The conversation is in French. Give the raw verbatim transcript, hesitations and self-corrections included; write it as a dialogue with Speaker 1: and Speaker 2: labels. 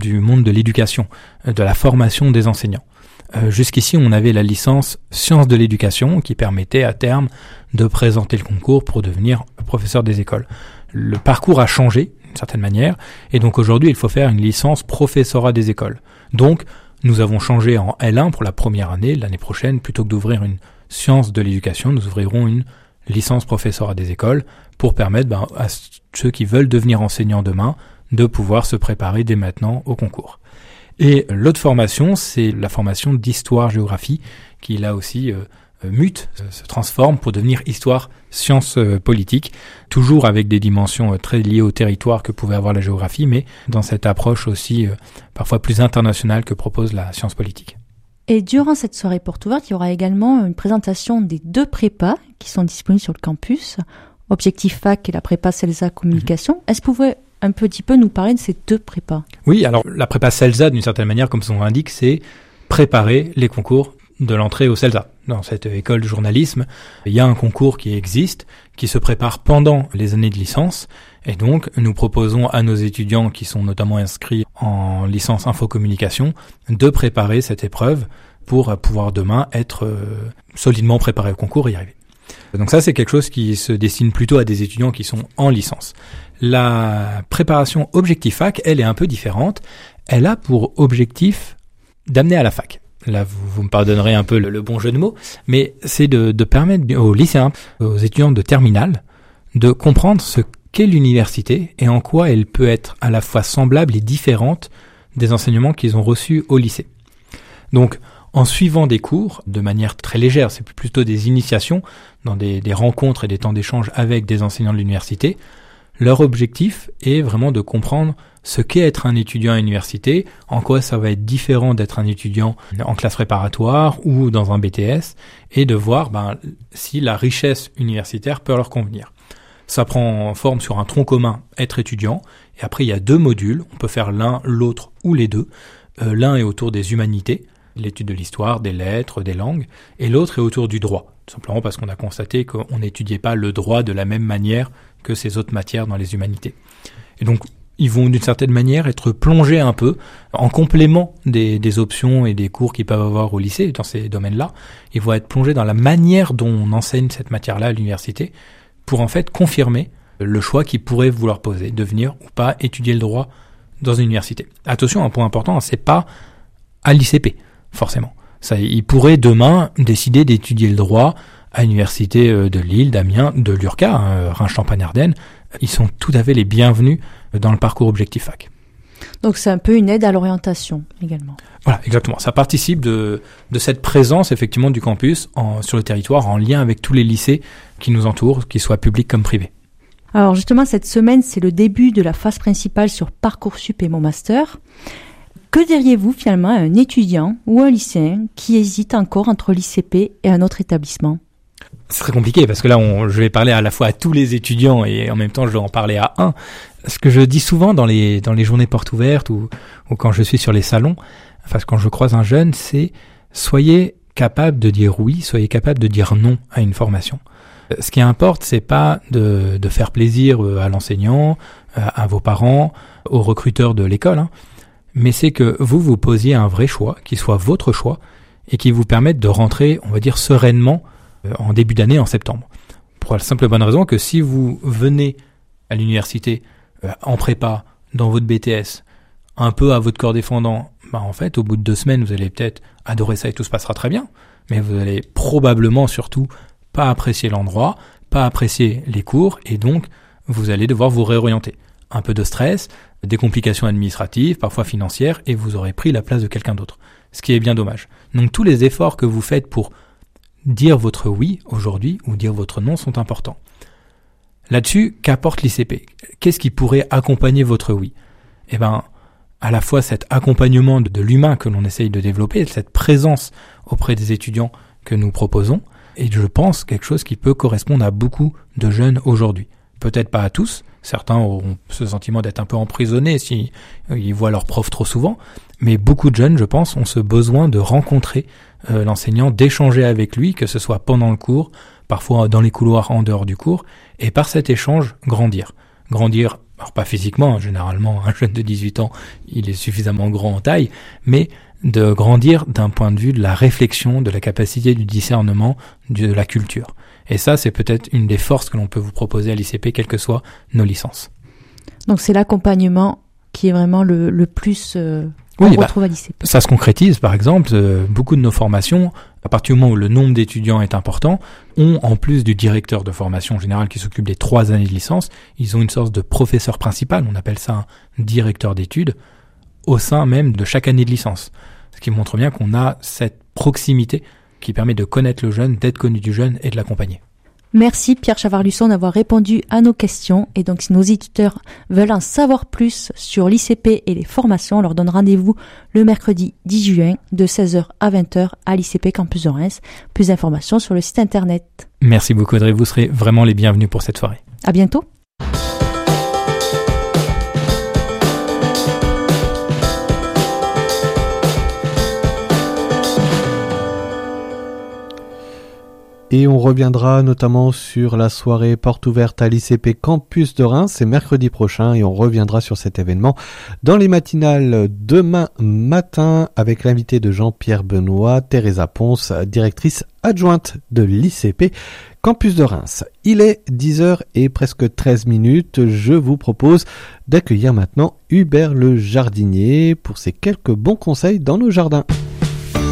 Speaker 1: du monde de l'éducation, de la formation des enseignants. Euh, jusqu'ici, on avait la licence sciences de l'éducation qui permettait à terme de présenter le concours pour devenir professeur des écoles. Le parcours a changé d'une certaine manière et donc aujourd'hui, il faut faire une licence professorat des écoles. Donc, nous avons changé en L un pour la première année. L'année prochaine, plutôt que d'ouvrir une science de l'éducation, nous ouvrirons une licence professorat des écoles pour permettre ben, à ceux qui veulent devenir enseignants demain de pouvoir se préparer dès maintenant au concours. Et l'autre formation, c'est la formation d'histoire-géographie qui là aussi euh, mute, euh, se transforme pour devenir histoire-sciences euh, politiques, toujours avec des dimensions euh, très liées au territoire que pouvait avoir la géographie, mais dans cette approche aussi euh, parfois plus internationale que propose la science politique.
Speaker 2: Et durant cette soirée porte ouverte, il y aura également une présentation des deux prépas qui sont disponibles sur le campus, Objectif Fac et la prépa CELSA Communication. Mmh. Est-ce que vous pouvez un petit peu nous parler de ces deux prépas?
Speaker 1: Oui, alors la prépa CELSA, d'une certaine manière, comme son nom l'indique, c'est préparer les concours de l'entrée au CELSA. Dans cette école de journalisme, il y a un concours qui existe, qui se prépare pendant les années de licence. Et donc, nous proposons à nos étudiants qui sont notamment inscrits en licence infocommunication de préparer cette épreuve pour pouvoir demain être euh, solidement préparés au concours et y arriver. Donc ça, c'est quelque chose qui se destine plutôt à des étudiants qui sont en licence. La préparation Objectif Fac, elle est un peu différente. Elle a pour objectif d'amener à la fac. Là, vous, vous me pardonnerez un peu le, le bon jeu de mots, mais c'est de, de permettre aux lycéens, aux étudiants de terminale, de comprendre ce qu'est l'université et en quoi elle peut être à la fois semblable et différente des enseignements qu'ils ont reçus au lycée. Donc, en suivant des cours de manière très légère, c'est plutôt des initiations dans des, des rencontres et des temps d'échange avec des enseignants de l'université, leur objectif est vraiment de comprendre ce qu'est être un étudiant à l'université, en quoi ça va être différent d'être un étudiant en classe préparatoire ou dans un B T S, et de voir ben, si la richesse universitaire peut leur convenir. Ça prend forme sur un tronc commun, être étudiant, et après il y a deux modules, on peut faire l'un, l'autre ou les deux. Euh, l'un est autour des humanités, l'étude de l'histoire, des lettres, des langues, et l'autre est autour du droit, tout simplement parce qu'on a constaté qu'on n'étudiait pas le droit de la même manière que ces autres matières dans les humanités. Et donc, ils vont d'une certaine manière être plongés un peu en complément des, des options et des cours qu'ils peuvent avoir au lycée dans ces domaines-là. Ils vont être plongés dans la manière dont on enseigne cette matière-là à l'université pour en fait confirmer le choix qu'ils pourraient vouloir poser, de venir ou pas étudier le droit dans une université. Attention, un point important, c'est pas à l'I C P, forcément. Ça, ils pourraient demain décider d'étudier le droit à l'université de Lille, d'Amiens, de l'U R C A, hein, Rhin-Champagne-Ardenne. Ils sont tout à fait les bienvenus dans le parcours Objectif Fac.
Speaker 2: Donc c'est un peu une aide à l'orientation également.
Speaker 1: Voilà, exactement. Ça participe de, de cette présence effectivement du campus en, sur le territoire en lien avec tous les lycées qui nous entourent, qu'ils soient publics comme privés.
Speaker 2: Alors justement, cette semaine, c'est le début de la phase principale sur Parcoursup et Mon Master. Que diriez-vous finalement à un étudiant ou un lycéen qui hésite encore entre l'I C P et un autre établissement?
Speaker 1: C'est très compliqué parce que là, on, je vais parler à la fois à tous les étudiants et en même temps, je vais en parler à un. Ce que je dis souvent dans les dans les journées portes ouvertes ou, ou quand je suis sur les salons, enfin quand je croise un jeune, c'est soyez capable de dire oui, soyez capable de dire non à une formation. Ce qui importe, c'est pas de, de faire plaisir à l'enseignant, à vos parents, aux recruteurs de l'école, hein, mais c'est que vous vous posiez un vrai choix, qui soit votre choix et qui vous permette de rentrer, on va dire, sereinement en début d'année, en septembre. Pour la simple bonne raison que si vous venez à l'université euh, en prépa, dans votre B T S, un peu à votre corps défendant, bah en fait, au bout de deux semaines, vous allez peut-être adorer ça et tout se passera très bien, mais vous allez probablement surtout pas apprécier l'endroit, pas apprécier les cours, et donc vous allez devoir vous réorienter. Un peu de stress, des complications administratives, parfois financières, et vous aurez pris la place de quelqu'un d'autre, ce qui est bien dommage. Donc tous les efforts que vous faites pour dire votre oui aujourd'hui ou dire votre non sont importants. Là-dessus, qu'apporte l'I C P? Qu'est-ce qui pourrait accompagner votre oui? Eh ben, à la fois cet accompagnement de, de l'humain que l'on essaye de développer, cette présence auprès des étudiants que nous proposons, et je pense quelque chose qui peut correspondre à beaucoup de jeunes aujourd'hui. Peut-être pas à tous, certains auront ce sentiment d'être un peu emprisonnés si ils voient leur prof trop souvent, mais beaucoup de jeunes, je pense, ont ce besoin de rencontrer euh, l'enseignant, d'échanger avec lui, que ce soit pendant le cours, parfois dans les couloirs en dehors du cours, et par cet échange, grandir. Grandir alors pas physiquement, généralement un jeune de dix-huit ans, il est suffisamment grand en taille, mais de grandir d'un point de vue de la réflexion, de la capacité du discernement, de la culture. Et ça, c'est peut-être une des forces que l'on peut vous proposer à l'I C P, quelles que soient nos licences.
Speaker 2: Donc c'est l'accompagnement qui est vraiment le, le plus euh, qu'on
Speaker 1: oui,
Speaker 2: retrouve
Speaker 1: bah,
Speaker 2: à l'I C P.
Speaker 1: Ça se concrétise, par exemple, euh, beaucoup de nos formations, à partir du moment où le nombre d'étudiants est important, ont, en plus du directeur de formation générale qui s'occupe des trois années de licence, ils ont une sorte de professeur principal, on appelle ça un directeur d'études, au sein même de chaque année de licence. Ce qui montre bien qu'on a cette proximité qui permet de connaître le jeune, d'être connu du jeune et de l'accompagner.
Speaker 2: Merci Pierre Chavarlusson d'avoir répondu à nos questions. Et donc si nos éditeurs veulent en savoir plus sur l'I C P et les formations, on leur donne rendez-vous le mercredi dix juin de seize heures à vingt heures à l'I C P Campus de Reims. Plus d'informations sur le site internet.
Speaker 1: Merci beaucoup Audrey, vous serez vraiment les bienvenus pour cette soirée.
Speaker 2: À bientôt.
Speaker 3: Et on reviendra notamment sur la soirée porte ouverte à l'I C P Campus de Reims, c'est mercredi prochain, et on reviendra sur cet événement dans les matinales demain matin avec l'invité de Jean-Pierre Benoît, Teresa Ponce, directrice adjointe de l'I C P Campus de Reims. Il est dix heures et presque treize minutes. Je vous propose d'accueillir maintenant Hubert le jardinier pour ses quelques bons conseils dans nos jardins.